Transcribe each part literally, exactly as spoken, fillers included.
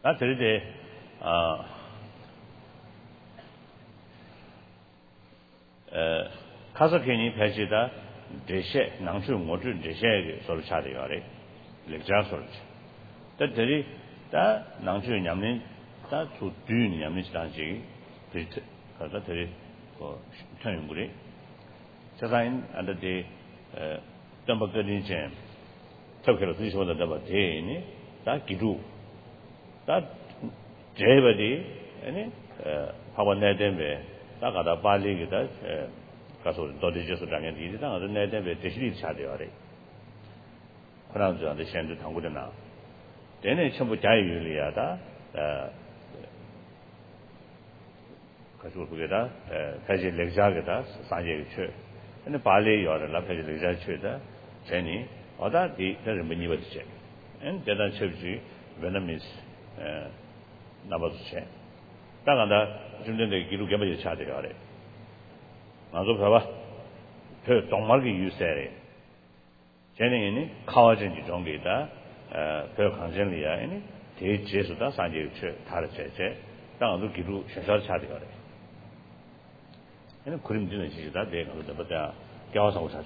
That's really uh, Kazakhini Pajida, Deshe, Nangshu Motu, Deshe, Solchadi, Lecture Solch. That day, that Nangshu Yamin, that to do Yamis Danji, Kazatari for Tanguri. Sazain under the Dumbakadin Jam, Tokyo, this was the double day, that Gidu. That Jabadi, any Power Nedembe. Takada Bali that Caso Dodges of Dangadi, the Nedembe, the Shri Chadiari. Pronounced the Shandu Tangudana. Then it's some Juliada, Casugata, Kaji Lexagatas, Sanjay Church, and the Bali or the Lapage Lexachuda, Jenny, or that the Reminiva check. And then I should see Venomous Nabas check. Tangada. Junde Gilu Gamma Chadiare. Mazova, her Tomargi, you say. Jenny in it, college in Jongita, per Congelia in it, T. Jesuda, Sanjay Tarache, down to Gilu Shashar Chadiare. And couldn't do that day, but they are Gawas.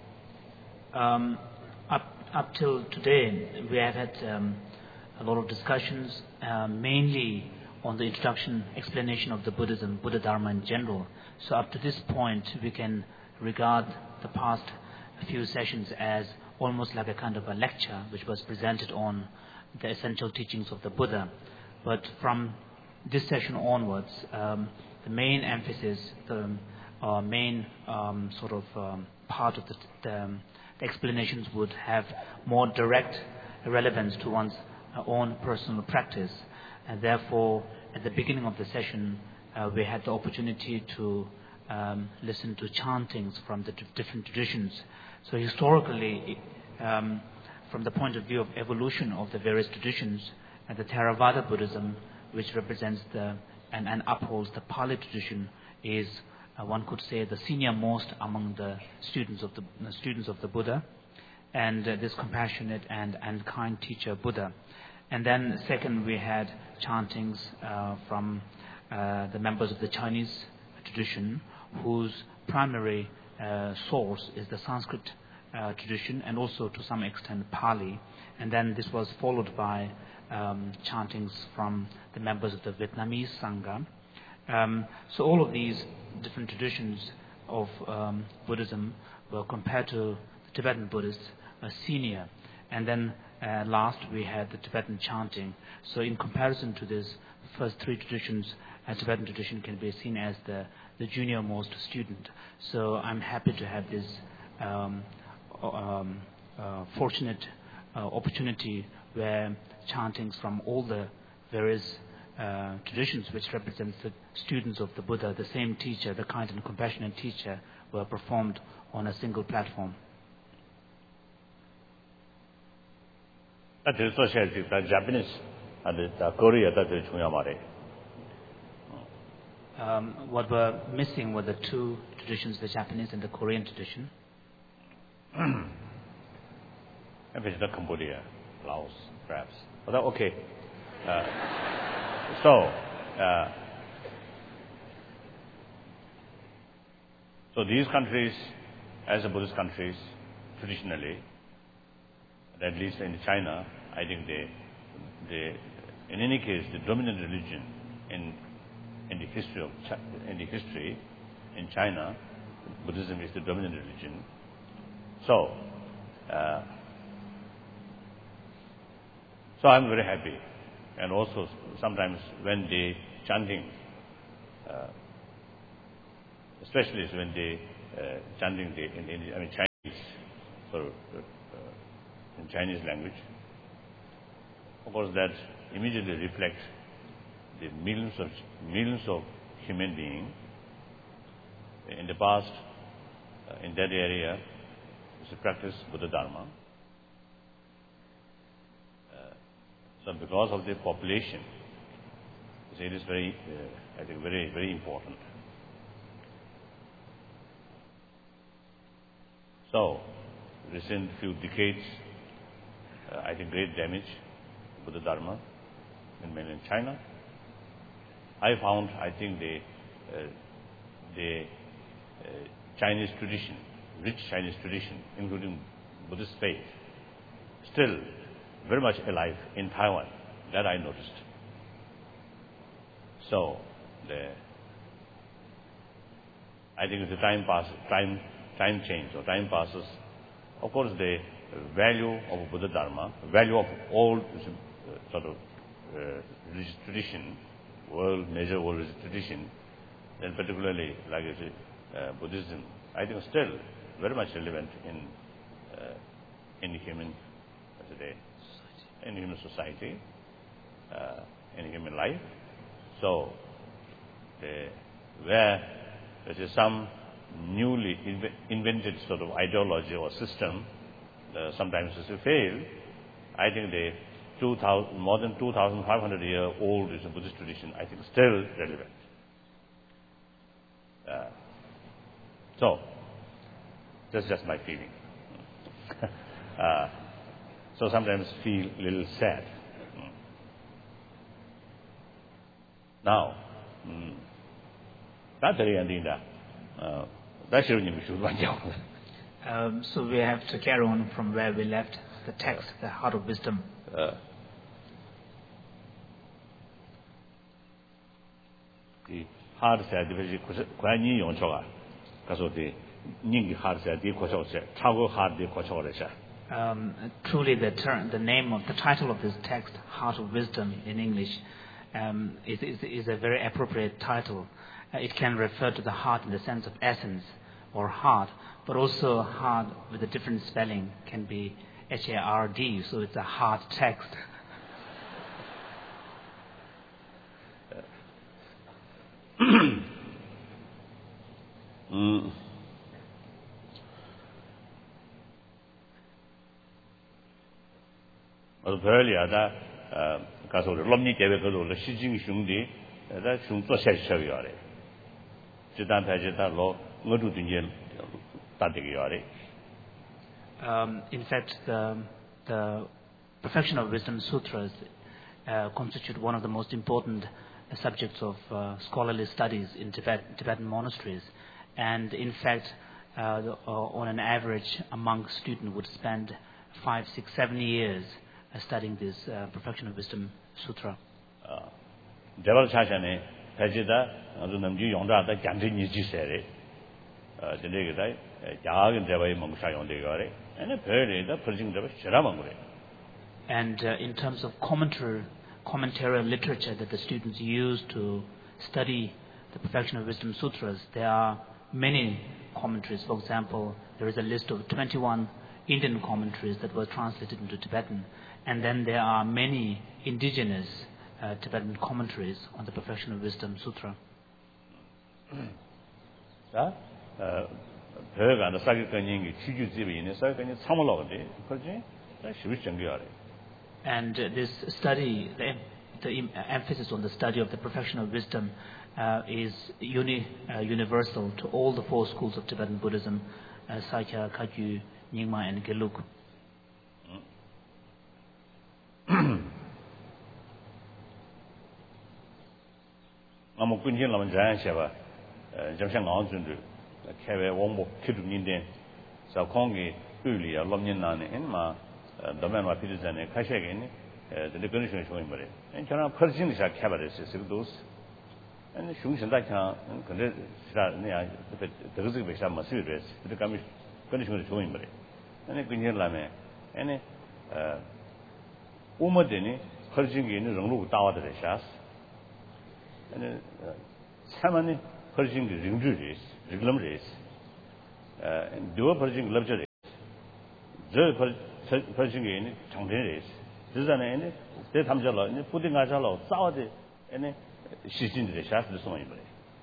Um, up, up till today, we have had um, a lot of discussions, uh, mainly on the introduction, explanation of the Buddhism, Buddha Dharma in general. So up to this point, we can regard the past few sessions as almost like a kind of a lecture which was presented on the essential teachings of the Buddha. But from this session onwards, um, the main emphasis, the uh, main um, sort of um, part of the, the, um, the explanations would have more direct relevance to one's uh, own personal practice. And therefore, at the beginning of the session, uh, we had the opportunity to um, listen to chantings from the d- different traditions. So historically, um, from the point of view of evolution of the various traditions, and the Theravada Buddhism, which represents the and, and upholds the Pali tradition, is uh, one could say the senior most among the students of the uh, students of the Buddha, and uh, this compassionate and, and kind teacher Buddha. And then second, we had chantings uh, from uh, the members of the Chinese tradition, whose primary uh, source is the Sanskrit uh, tradition and also to some extent Pali. And then this was followed by um, chantings from the members of the Vietnamese Sangha. Um, so all of these different traditions of um, Buddhism were compared to the Tibetan Buddhists uh, senior. And then uh, last we had the Tibetan chanting. So in comparison to this first three traditions, a Tibetan tradition can be seen as the, the junior most student. So I'm happy to have this um, um, uh, fortunate uh, opportunity where chantings from all the various uh, traditions which represent the students of the Buddha, the same teacher, the kind and compassionate teacher, were performed on a single platform. That is so shared with the Japanese and the Korea that is Myanmar. Um, what were missing were the two traditions, the Japanese and the Korean tradition. If it's not Cambodia, Laos, perhaps. But okay. Uh, so, uh, so these countries, as the Buddhist countries, traditionally, at least in China, I think they, they, in any case, the dominant religion in in the history of in the history in China, Buddhism is the dominant religion. So, uh, so I'm very happy, and also sometimes when they chanting, uh, especially when they uh, chanting the in, in I mean Chinese, so. Uh, in Chinese language. Of course, that immediately reflects the millions of millions of human beings in the past uh, in that area to practice Buddha Dharma. Uh, so, because of the population, so it is very, uh, I think, very, very important. So, recent few decades. Uh, I think great damage to the Dharma. in mainland China. I found, I think, the, uh, the uh, Chinese tradition, rich Chinese tradition, including Buddhist faith, still very much alive in Taiwan. That I noticed. So, the, I think the time pass, time, time change or time passes. Of course, the value of Buddha Dharma, value of all uh, sort of uh, religious tradition, world, major world religious tradition, and particularly, like I say, uh, Buddhism, I think still very much relevant in uh, in human today, in human society, uh, in human life. So, the, where there is some newly inv invented sort of ideology or system, uh, sometimes it's failed, I think the two thousand, more than two thousand five hundred year old is a Buddhist tradition, I think still relevant. Uh, so, that's just my feeling. uh, so sometimes feel a little sad. Mm. Now, mm, that's the ending that. Uh, that's your name, um, so we have to carry on from where we left the text, the Heart of Wisdom. Uh, the Heart said, when you young choga, because the Ning Heart said, the Kocho said, Chago Heart, the Kocho said. Um, truly, the term, the name of the title of this text, Heart of Wisdom in English, um, is, is, is a very appropriate title. Uh, it can refer to the heart in the sense of essence or heart, but also heart with a different spelling can be H A R D, so it's a hard text. mm. earlier, that because of the Lomni Kevin, the Xi Jinping, that should not say so. Jidan Tajita law, not to the Tadigari. In fact, the, the Perfection of Wisdom Sutras uh, constitute one of the most important uh, subjects of uh, scholarly studies in Tibet, Tibetan monasteries. And in fact, uh, the, uh, on an average, a monk student would spend five, six, seven years uh, studying this uh, Perfection of Wisdom Sutra. Deval Chachane, Pajida, and the Namju Yonda, the Gandhi Niji the negative, Yag and Devay Mongsha on the Gare, and a period of purging the Sharamangre. And uh, in terms of commentary, commentarial literature that the students use to study the Perfection of Wisdom Sutras, there are many commentaries. For example, there is a list of twenty-one Indian commentaries that were translated into Tibetan, and then there are many indigenous uh, Tibetan commentaries on the Perfection of Wisdom Sutra. uh, and the Sakyakanyi, Chiju in the Sakyakanyi, Samalogdi, and uh, this study, the, the emphasis on the study of the Perfection of Wisdom uh, is uni, uh, universal to all the four schools of Tibetan Buddhism, uh, Sakya, Kagyu, Nyingma, and Gelug. I'm going to learn Shava, Jamshang Anzundu, Kave Wombo, Kidu Ninden, Saukongi, Uli, Lomninan, and Ma, the man of Peters and Kashagin, the condition showing Murray. And China Persian is a cabaret, those. And the Shungs and that can the Rizik Visham Masiris, the condition showing Murray. And a Queen Lame, and a Umadini, Persian in Rungu Tower de Shas. And Samani Persian Ringjuris, Riglum race, and dual Persian luxury. The Persian in Chongdin race. This is an end, they come to putting us all Saudi and she's in the shaft this morning.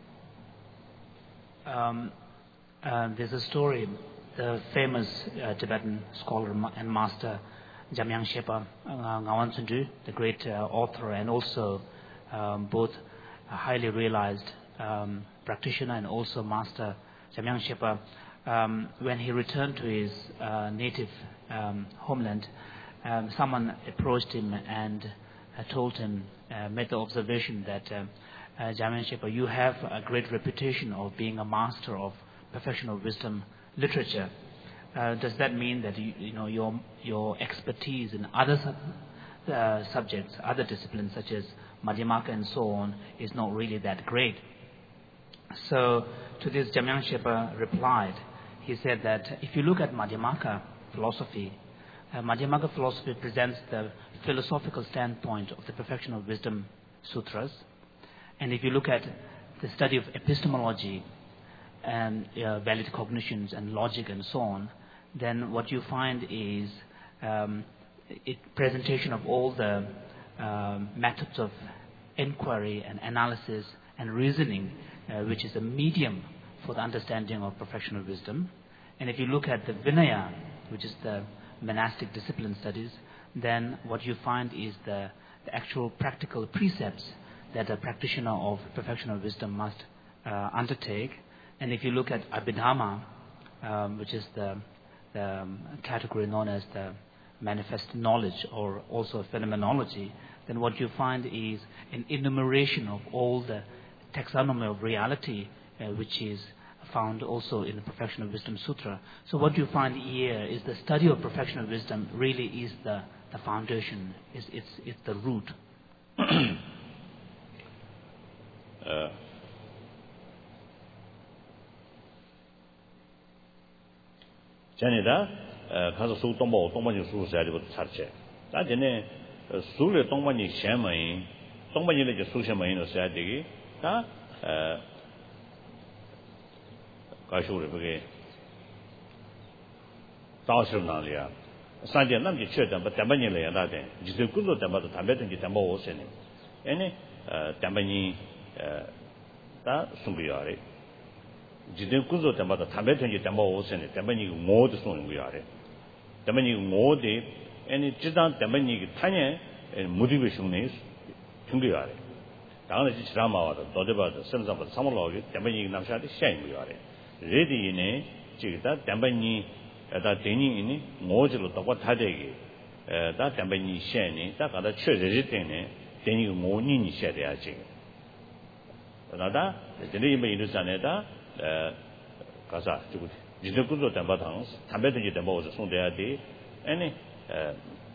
Um, uh, there's a story, the famous uh, Tibetan scholar and master Jamyang Shepa Ngawan Sundu, the great uh, author and also um, both a highly realized um, practitioner and also master Jamyang Shepa, um, when he returned to his uh, native um, homeland, um, someone approached him and uh, told him, uh, made the observation that um, uh, Jamyang Shepa, you have a great reputation of being a master of perfectional wisdom literature. Uh, does that mean that you, you know your your expertise in other sub, uh, subjects, other disciplines such as Madhyamaka and so on, is not really that great? So to this, Jamyang Shepa replied. He said that if you look at Madhyamaka philosophy, uh, Madhyamaka philosophy presents the philosophical standpoint of the Perfection of Wisdom Sutras. And if you look at the study of epistemology and uh, valid cognitions and logic and so on, then what you find is um, it presentation of all the um, methods of inquiry and analysis and reasoning, uh, which is a medium for the understanding of professional wisdom. And if you look at the Vinaya, which is the monastic discipline studies, then what you find is the, the actual practical precepts that a practitioner of professional wisdom must uh, undertake. And if you look at Abhidhamma, um, which is the, the um, category known as the manifest knowledge or also phenomenology, then what you find is an enumeration of all the taxonomy of reality, uh, which is found also in the Perfection of Wisdom Sutra. So what you find here is the study of Perfection of Wisdom really is the, the foundation, is it's, it's the root. uh. 자니다 가서 수 동보 동반이 수사야지고 차체 다전에 수를 동반이 셴마인 동반이를 이제 수셴마인으로 써야 되기 다어 가쇼를 그게 다스르나리아 산제 남지 최단 바 담반이를 야다데 지들 군도 담바도 담배든지 담바 오세네 에네 어 담반이 어다 숨비야래 지든 군소 때마다 담배 던지 담바 오세네 담배니 모두 쏘는 거야래 담배니 모두 애니 지단 담배니 타냐 무디베 흉네 흉거야래 당연히 지라마와도 도대바도 선상부터 삼월로기 담배니 남샤데 샤인 거야래 레디네 지다 담배니 에다 데니니 모즈로 도과 타데기 에다 담배니 샤니 다 가다 최저지 때네 데니 모니니 샤데야지 나다 데니 메이르산에다 에 가사 주고 지적구조 담바당 담배든지 담바오서 송돼야 돼 아니 에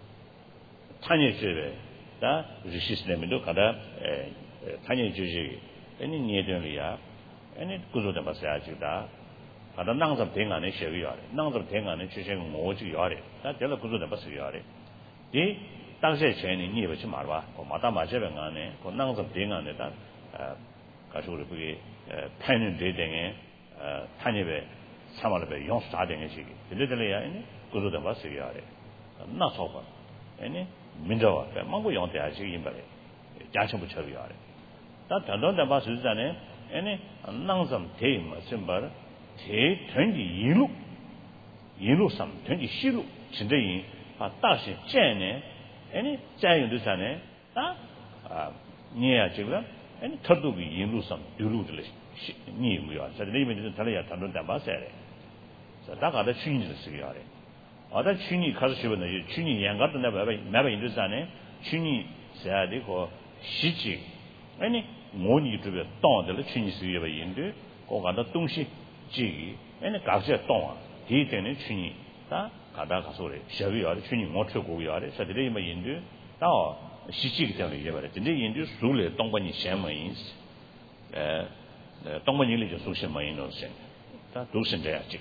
탄이 주베 다 리시스템도 가다 에 탄이 주지 아니 니에들이야 아니 구조 담바서야 주다 가다 낭점 대안에 셔요 낭점 대안에 주신 뭐지 요래 다 절로 구조 담바서야 돼 이 당시에 전에 니에 좀 말봐 뭐 마다 맞으면 안에 그 낭점 대안에다 아 가지고 그게 판은 되등에 탄입에 삼월에 용수 다 되는 시기 들들이야 아니 그러다 봤어요 아래 나 소바 아니 민저와 망고 용대야지 임발에 자청부 처리야 아래 다 단단다 봤으잖아요 아니 낭섬 대임 심발 대 전기 이루 이루 삼 전기 시루 진짜이 아 다시 째네 아니 짜용도잖아요 아 니야 지금 아니 터두기 인루섬 두루들 니 뭐야 저 리미는 달려야 단돈 담바세래 자 다가다 춘이를 쓰게 하래 아다 춘이 가서 싶은데 춘이 양가도 내가 내가 인도산에 춘이 써야 되고 시지 아니 모니 주변 땅들 춘이 쓰게 봐 인도 거가다 동시 지 아니 가서 땅아 뒤에는 춘이 다 가다 가서래 셔비야 춘이 못 쳐고야 래 저들이 뭐 인도 다 시지기 때문에 이제 말해. 근데 인도 수를 동반이 셴마인 에 동반이를 저 수셴마인으로 셴. 다 도신돼야지.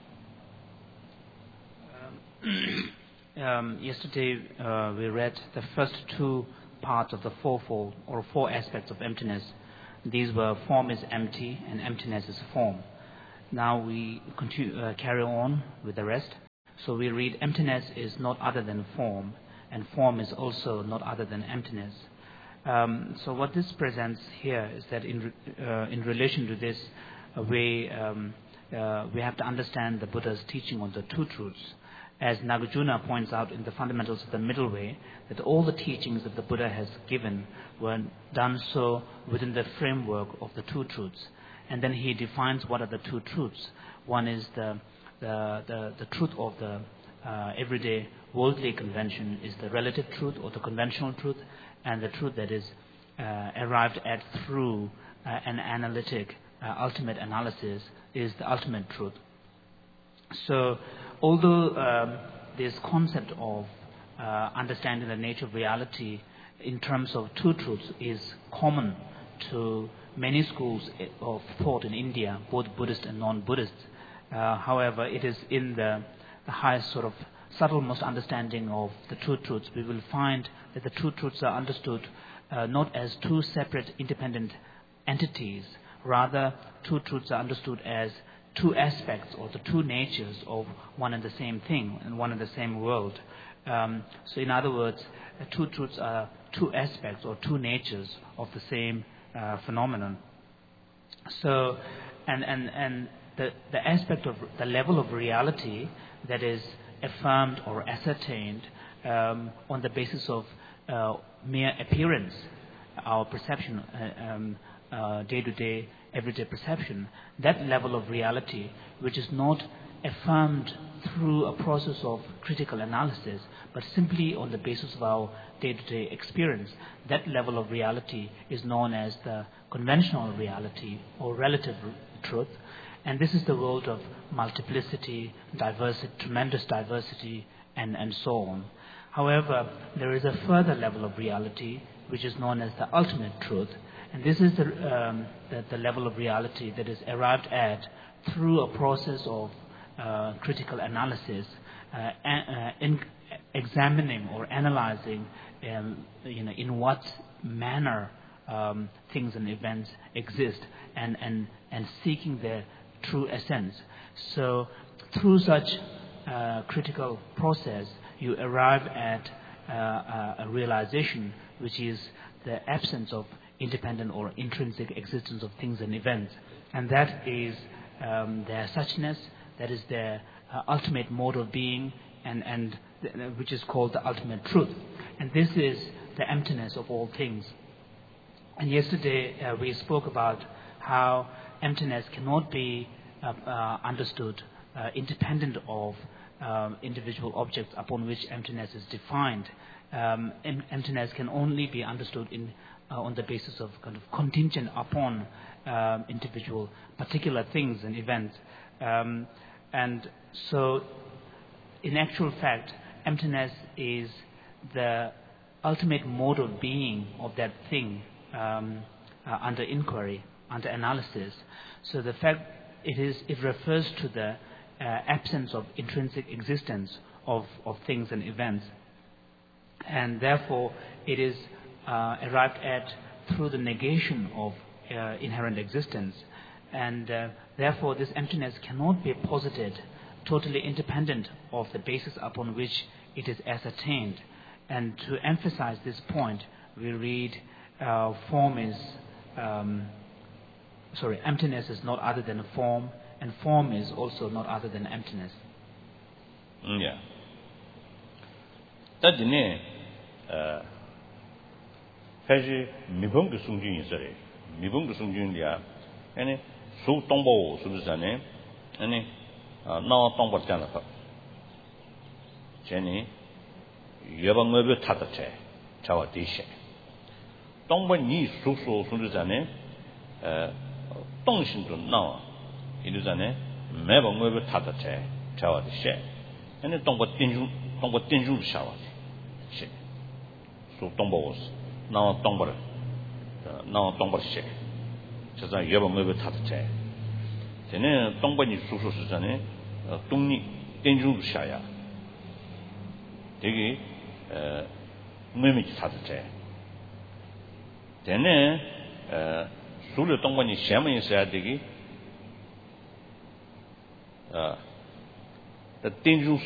Um, yesterday uh, we read the first two parts of the fourfold or four aspects of emptiness. These were form is empty and emptiness is form. Now we continue uh, carry on with the rest. So we read emptiness is not other than form, and form is also not other than emptiness. Um, so what this presents here is that in uh, in relation to this, uh, we um, uh, we have to understand the Buddha's teaching on the two truths. As Nagarjuna points out in the Fundamentals of the Middle Way, that all the teachings that the Buddha has given were done so within the framework of the two truths. And then he defines what are the two truths. One is the the, the, the truth of the uh, everyday worldly convention is the relative truth or the conventional truth, and the truth that is uh, arrived at through uh, an analytic uh, ultimate analysis is the ultimate truth. So, although um, this concept of uh, understanding the nature of reality in terms of two truths is common to many schools of thought in India, both Buddhist and non-Buddhist, uh, however, it is in the, the highest sort of subtlemost understanding of the two truths, we will find that the two truths are understood uh, not as two separate independent entities, rather two truths are understood as two aspects or the two natures of one and the same thing and one and the same world. Um, so in other words, uh, two truths are two aspects or two natures of the same uh, phenomenon. So, and, and, and the, the aspect of the level of reality that is affirmed or ascertained um, on the basis of uh, mere appearance, our perception, uh, um, uh, day-to-day, everyday perception, that level of reality which is not affirmed through a process of critical analysis, but simply on the basis of our day-to-day experience, that level of reality is known as the conventional reality or relative truth. And this is the world of multiplicity, diversity, tremendous diversity, and, and so on. However, there is a further level of reality which is known as the ultimate truth. And this is the, um, the, the level of reality that is arrived at through a process of uh, critical analysis, uh, uh, in examining or analyzing um, you know, in what manner um, things and events exist, and, and, and seeking their true essence. So through such uh, critical process, you arrive at uh, a, a realization which is the absence of independent or intrinsic existence of things and events, and that is um, their suchness, that is their uh, ultimate mode of being, and, and th- which is called the ultimate truth. And this is the emptiness of all things. And yesterday uh, we spoke about how emptiness cannot be uh, uh, understood uh, independent of um, individual objects upon which emptiness is defined. Um, em- emptiness can only be understood in uh, on the basis of kind of contingent upon um, individual particular things and events. Um, and so, in actual fact, emptiness is the ultimate mode of being of that thing um, uh, under inquiry, under analysis. So the fact it is, it refers to the uh, absence of intrinsic existence of, of things and events. And therefore, it is uh, arrived at through the negation of uh, inherent existence. And uh, therefore, this emptiness cannot be posited totally independent of the basis upon which it is ascertained. And to emphasize this point, we read uh, form is, um, sorry, emptiness is not other than a form, and form is also not other than emptiness. Mm, yeah. That dine, uh, Faji Mibung Sungjin is a Mibung Sungjin, yeah, and so tombo, Subsane, and now tombo Janapa. Jenny, you have a mobile tatate, Chawa Disha. Tombo ni Suso Subsane, uh, Tongshin to now, it is an never mobile tatate, Chawa Disha, and the tombo Tinju, tombo Tinju shower. So tombo was now tombo, now tombo shake. Just a year maybe tatate. Then tombo ni susu sane, Tungni, Tinju Shaya. Digi, uh, mimic tatate. Then, uh, Sulu tombo ni shaman said, Digi, uh, the Tinju